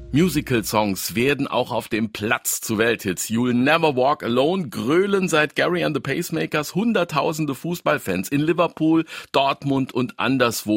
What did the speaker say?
Musical-Songs werden auch auf dem Platz zu Welthits. You'll Never Walk Alone grölen seit Gary and the Pacemakers Hunderttausende Fußballfans in Liverpool, Dortmund und anderswo